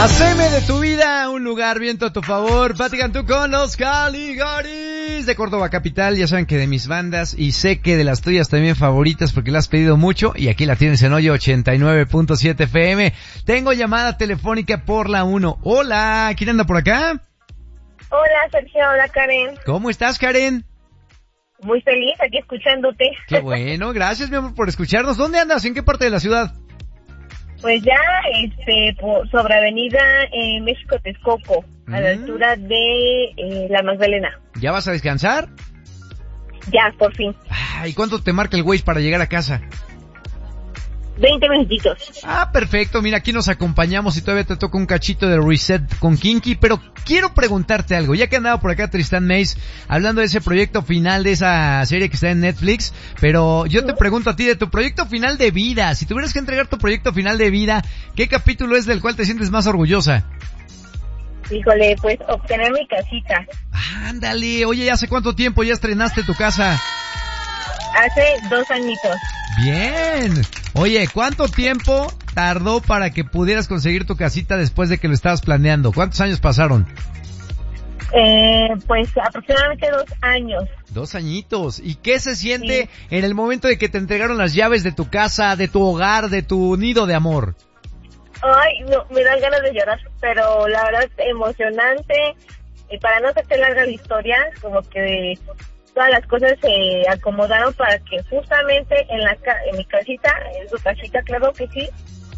Haceme de tu vida un lugar viento a tu favor. Pati Cantú con los Caligaris de Córdoba capital. Ya saben que de mis bandas y sé que de las tuyas también favoritas porque la has pedido mucho y aquí la tienes en Hoy 89.7 FM. Tengo llamada telefónica por la 1. Hola, ¿quién anda por acá? Hola Sergio, hola Karen. ¿Cómo estás, Karen? Muy feliz aquí escuchándote. Qué bueno, gracias mi amor por escucharnos. ¿Dónde andas? ¿En qué parte de la ciudad? Pues ya, sobre Avenida México Texcoco, a la altura de La Magdalena. ¿Ya vas a descansar? Ya, por fin. ¿Y cuánto te marca el Waze para llegar a casa? 20 minutitos. Ah, perfecto. Mira, aquí nos acompañamos y todavía te toca un cachito de Reset con Kinky, pero quiero preguntarte algo. Ya que andaba por acá Tristan Mays hablando de ese proyecto final de esa serie que está en Netflix, pero yo te pregunto a ti de tu proyecto final de vida. Si tuvieras que entregar tu proyecto final de vida, ¿qué capítulo es del cual te sientes más orgullosa? Híjole, pues obtener mi casita. Ándale. Oye, ¿hace cuánto tiempo ya estrenaste tu casa? Hace 2 añitos. Bien. Oye, ¿cuánto tiempo tardó para que pudieras conseguir tu casita después de que lo estabas planeando? ¿Cuántos años pasaron? Pues aproximadamente 2 años. 2 añitos. ¿Y qué se siente en el momento de que te entregaron las llaves de tu casa, de tu hogar, de tu nido de amor? Ay, no, me dan ganas de llorar, pero la verdad emocionante. Para no hacerte larga la historia, como que todas las cosas se acomodaron para que justamente en mi casita, en su casita, claro que sí,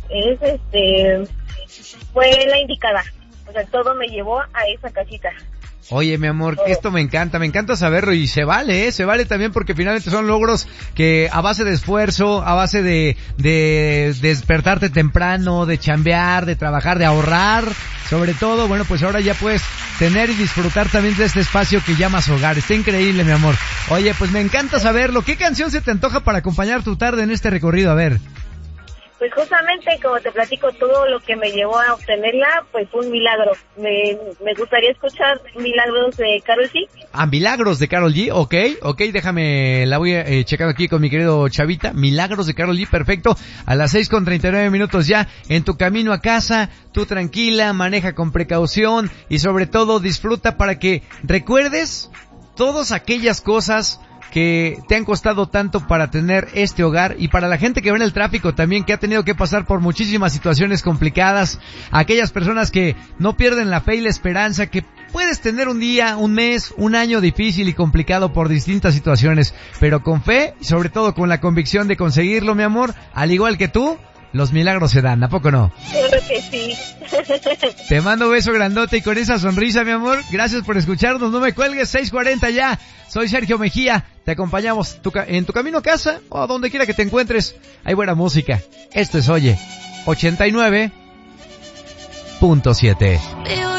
fue la indicada. O sea, todo me llevó a esa casita. Oye, mi amor, esto me encanta saberlo y se vale también porque finalmente son logros que a base de esfuerzo, a base de despertarte temprano, de chambear, de trabajar, de ahorrar, sobre todo, bueno, pues ahora ya puedes tener y disfrutar también de este espacio que llamas hogar. Está increíble, mi amor. Oye, pues me encanta saberlo. ¿Qué canción se te antoja para acompañar tu tarde en este recorrido? A ver. Pues justamente, como te platico, todo lo que me llevó a obtenerla, pues fue un milagro. Me gustaría escuchar Milagros de Karol G. Ah, Milagros de Karol G, ok, déjame, la voy a checar aquí con mi querido Chavita. Milagros de Karol G, perfecto. A las 6:39 ya, en tu camino a casa, tú tranquila, maneja con precaución y sobre todo disfruta para que recuerdes todas aquellas cosas que te han costado tanto para tener este hogar y para la gente que ve en el tráfico también, que ha tenido que pasar por muchísimas situaciones complicadas, aquellas personas que no pierden la fe y la esperanza, que puedes tener un día, un mes, un año difícil y complicado por distintas situaciones, pero con fe y sobre todo con la convicción de conseguirlo, mi amor, al igual que tú, los milagros se dan, ¿a poco no? Claro que sí. Te mando un beso grandote y con esa sonrisa, mi amor. Gracias por escucharnos. No me cuelgues, 6:40 ya. Soy Sergio Mejía. Te acompañamos en tu camino a casa o a donde quiera que te encuentres. Hay buena música. Esto es Oye 89.7.